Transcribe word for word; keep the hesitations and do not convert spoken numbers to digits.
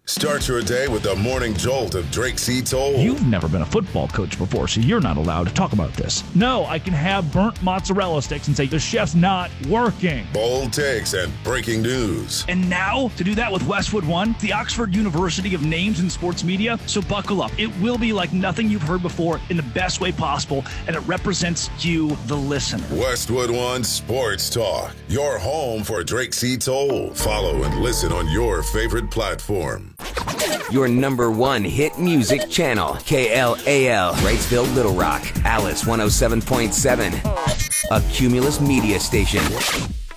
Start your day with the morning jolt of Drake C. Toll. You've never been a football coach before, so you're not allowed to talk about this. No, I can have burnt mozzarella sticks and say the chef's not working. Bold takes and breaking news. And now, to do that with Westwood One, the Oxford University of names in sports media. So buckle up. It will be like nothing you've heard before in the best way possible, and it represents you, the listener. Westwood One Sports Talk, your home for Drake C. Toll. Follow and listen on your favorite platform. Your number one hit music channel, K L A L, Wrightsville, Little Rock, Alice one oh seven point seven, a Cumulus media station.